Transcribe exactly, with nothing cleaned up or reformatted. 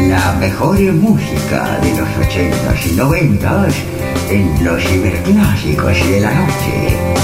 La mejor música de los ochentas y noventas en los ciberclásicos de la noche.